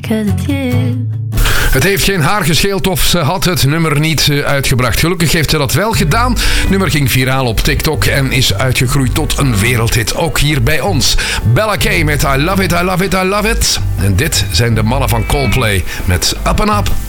que de Dieu. Het heeft geen haar gescheeld of ze had het nummer niet uitgebracht. Gelukkig heeft ze dat wel gedaan. Het nummer ging viraal op TikTok en is uitgegroeid tot een wereldhit. Ook hier bij ons. Bella K met I Love It, I Love It, I Love It. En dit zijn de mannen van Coldplay met Up and Up.